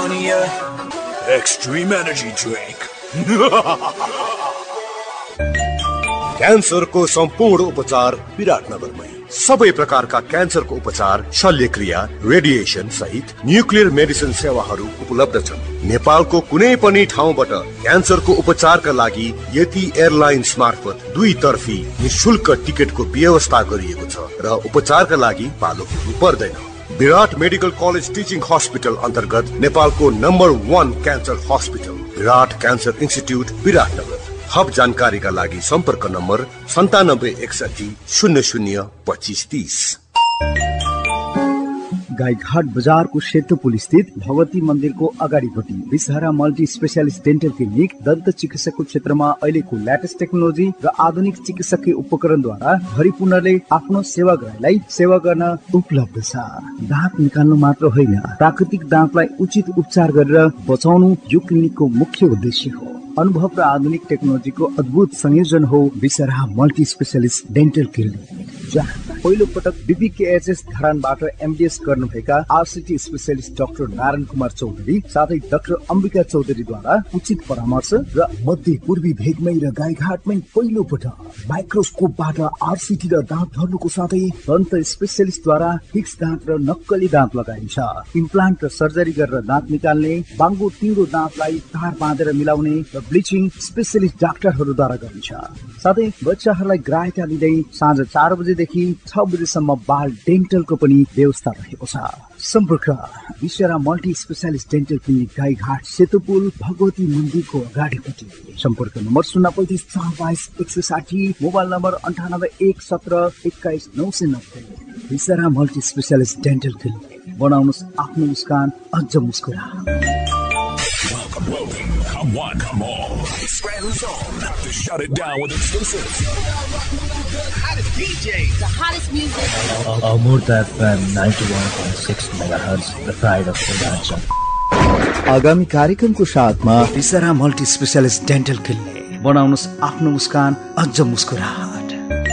pneumonia. Extreme energy drink. क्यान्सरको सम्पूर्ण उपचार विराटनगरमै। सबै प्रकारका क्यान्सरको उपचार, शल्यक्रिया, रेडिएसन सहित न्युक्लियर मेडिसिन सेवाहरू उपलब्ध छन्। नेपालको कुनै पनि ठाउँबाट क्यान्सरको उपचारका लागि यति एयरलाइन्स मार्फत 2 तर्फी निशुल्क टिकटको व्यवस्था गरिएको छ र उपचारका लागि पालो पुग्नु पर्दैन। विराट मेडिकल कलेज टिचिङ हस्पिटल अन्तर्गत नेपालको नम्बर 1 क्यान्सर हस्पिटल विराट क्यान्सर इन्स्टिट्युट विराटनगर। थप जानकारीका लागि सम्पर्क नम्बर 9761 00 2530। गाईघाट बजारको सेतुपुल स्थित भगवती मन्दिरको अगाडिपट्टि विषहरा मल्टी स्पेशलिस्ट डेन्टल क्लिनिक दन्त चिकित्साको क्षेत्रमा अहिलेको लेटेस्ट टेक्नोलोजी र आधुनिक चिकित्सकीय उपकरणद्वारा भरिपूर्णले आफ्नो सेवाग्राहीलाई सेवा गर्न उपलब्ध छ। दाँत निकाल्नु मात्र होइन, प्राकृतिक दाँतलाई उचित उपचार गरेर बचाउनु यो क्लिनिकको मुख्य उद्देश्य हो। अनुभव र आधुनिक टेक्नोलोजीको अद्भुत संयोजन हो विषहरा मल्टी स्पेशलिस्ट डेन्टल क्लिनिक, जहाँ पहिलो पटक बीपीकेएचएस धरानबाट एमडीएस गर्नुभएका RCT specialist doctor Narayan Kumar Chaudhary साथै डाक्टर अम्बिका चौधरीद्वारा उचित परामर्श र मध्य पूर्वी भेगमै र गाईघाटमै पहिलो पटक माइक्रोस्कोपबाट आरसीटी र दाँत धर्नुको साथै दन्त स्पेशलिस्टद्वारा फिक्स दाँत र नक्कली दाँत लगाइन्छ। इम्प्लान्ट र सर्जरी गरेर दाँत निकाल्ने, बाङ्गो टिङ्गो दाँतलाई तार बाँधेर मिलाउने र ब्लिचिङ स्पेशलिस्ट डाक्टरहरूद्वारा गरिन्छ। साथै बच्चाहरूलाई ग्राह्यता लिँदै साँझ 4 बजेदेखि 6 बजेसम्म बाल डेन्टलको पनि व्यवस्था रहेको छ। सम्पर्क विषहरा multi specialist dental clinic Gaighat सेतुपुल Bhagwati मन्दिरको अगाडिपट्टि। सम्पर्क नम्बर 035 422 160, मोबाइल नम्बर 98 117 21 990। विषहरा मल्टी स्पेशलिस्ट डेन्टल क्लिनिक, बनाउनुहोस् आफ्नो मुस्कान अझ मुस्कुरा। Welcome. Come on, come on. It's Scranton's on. About to shut it down with exclusives. The hottest DJ. The hottest music. Amurta FM 91.6 MHz, the pride of Purvanchal. आगामी कार्यक्रमको साथमा विषहरा multi specialist dental clinic, बनाउनुहोस् आफ्नो मुस्कान अझ मुस्कुरा।